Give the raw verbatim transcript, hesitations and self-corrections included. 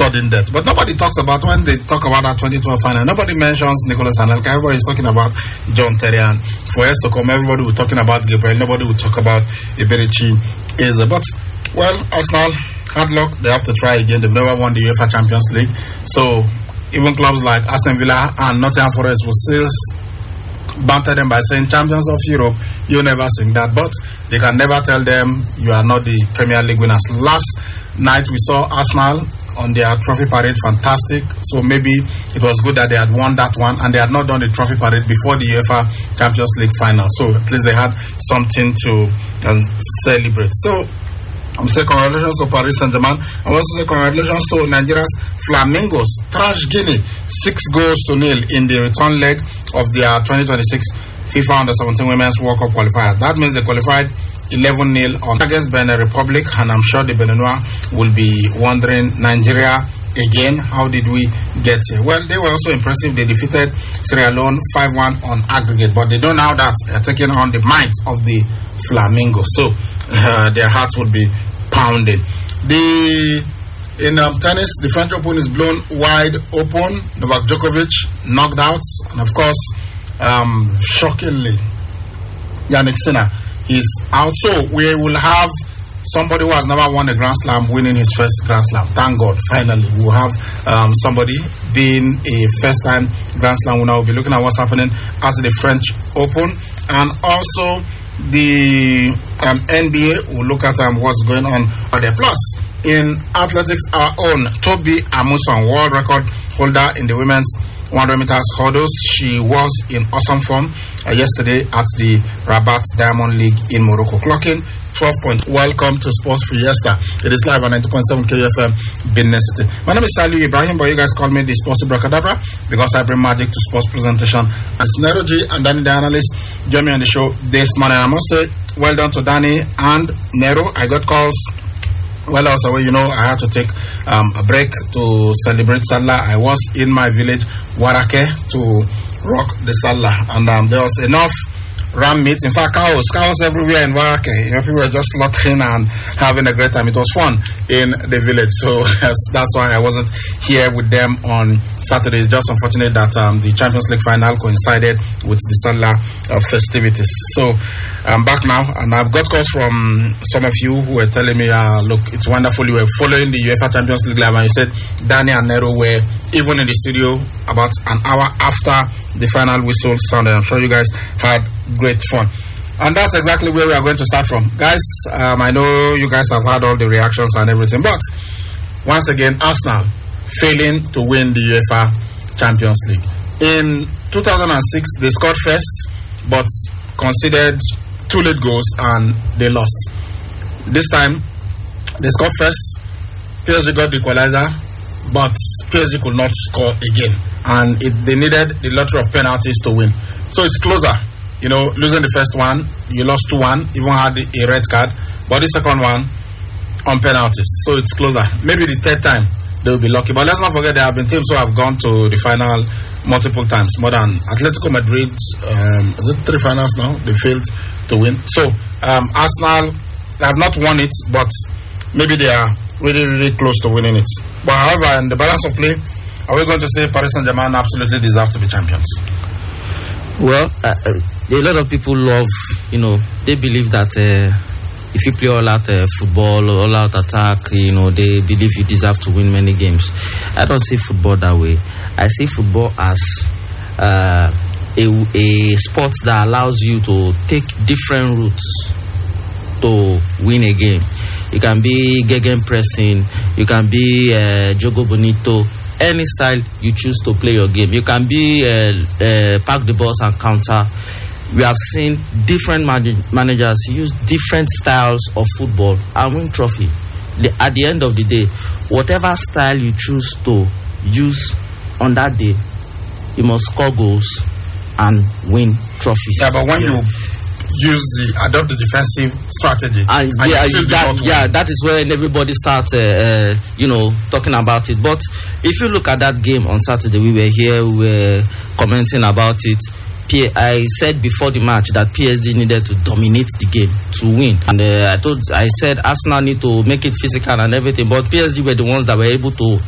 sudden death. But nobody talks about, when they talk about that twenty twelve final, nobody mentions Nicolas Anelka. Everybody is talking about John Terry, and for years to come, everybody will be talking about Gabriel. Nobody will talk about Iberici Eze. But, well, Arsenal, hard luck. They have to try again. They've never won the UEFA Champions League. So, even clubs like Aston Villa and Nottingham Forest will still banter them by saying champions of Europe. You never sing that, but they can never tell them you are not the Premier League winners. Last night we saw Arsenal on their trophy parade, fantastic. So maybe it was good that they had won that one and they had not done the trophy parade before the UEFA Champions League final. So at least they had something to um, celebrate. So I'm saying congratulations to Paris Saint-Germain. I want to say congratulations to Nigeria's Flamingos. Trash Guinea, six goals to nil in the return leg of their twenty twenty-six FIFA Under seventeen Women's World Cup qualifier. That means they qualified eleven nil on against Benin Republic, and I'm sure the Beninois will be wondering, Nigeria again, how did we get here? Well, they were also impressive. They defeated Sierra Leone five one on aggregate, but they don't know that they are taking on the might of the Flamingos. So uh, their hearts would be pounding. The in um, tennis, the French Open is blown wide open. Novak Djokovic knocked out, and of course, um, shockingly, Yannick Sinner is out. So we will have somebody who has never won a Grand Slam winning his first Grand Slam. Thank God, finally, we will have um, somebody being a first-time Grand Slam winner. We'll be looking at what's happening at the French Open, and also the um, N B A will look at um, what's going on there. Plus, in athletics, our own Toby Amusan, world record holder in the women's one hundred meters hurdles. She was in awesome form uh, yesterday at the Rabat Diamond League in Morocco, clocking twelve point. Welcome to Sports Fiesta. It is live on ninety point seven K F M, Benin City. My name is Saliu Ibrahim, but you guys call me the Sports Bracadabra because I bring magic to sports presentation. It's Nero G and Danny the analyst. Join me on the show this morning. I must say, well done to Danny and Nero. I got calls while I was away. You know, I had to take um, a break to celebrate Salah. I was in my village, Warake, to rock the Salah, and um, there was enough ram meat. In fact, cows, cows everywhere in Warake. You know, people were just slaughtering and having a great time. It was fun in the village, so that's why I wasn't here with them on Saturday. It's just unfortunate that um, the Champions League final coincided with the Salah uh, festivities. So I'm back now, and I've got calls from some of you who were telling me, uh, look, it's wonderful you were following the UEFA Champions League live, and you said Danny and Nero were even in the studio about an hour after the final whistle sounded. I'm sure you guys had great fun, and that's exactly where we are going to start from, guys. um, I know you guys have had all the reactions and everything, but once again, Arsenal failing to win the UEFA Champions League. In two thousand six, they scored first but conceded two late goals and they lost. This time they scored first, P S G got the equalizer, but P S G could not score again, and it, they needed the lottery of penalties to win. So it's closer. You know, losing the first one, you lost two one, even had a red card, but the second one on penalties. So it's closer. Maybe the third time they will be lucky. But let's not forget there have been teams who have gone to the final multiple times, more than Atletico Madrid. Um, is it three finals now? They failed to win. So um, Arsenal, they have not won it, but maybe they are really, really close to winning it. But however, in the balance of play, are we going to say Paris Saint-Germain absolutely deserve to be champions? Well, uh, uh, a lot of people love, you know, they believe that uh, if you play all out uh, football, all out attack, you know, they believe you deserve to win many games. I don't see football that way. I see football as uh, a, a sport that allows you to take different routes to win a game. You can be gegenpressing, you can be uh, Jogo Bonito, any style you choose to play your game. You can be uh, uh, pack the balls and counter. We have seen different man- managers use different styles of football and win trophy. The, at the end of the day, whatever style you choose to use on that day, you must score goals and win trophies. Yeah, but when yeah. you use the adopt the defensive strategy, and, and yeah, that, yeah, that is when everybody starts, uh, uh, you know, talking about it. But if you look at that game on Saturday, we were here, we were commenting about it. I said before the match that P S G needed to dominate the game to win, and uh, I told I said Arsenal need to make it physical and everything, but P S G were the ones that were able to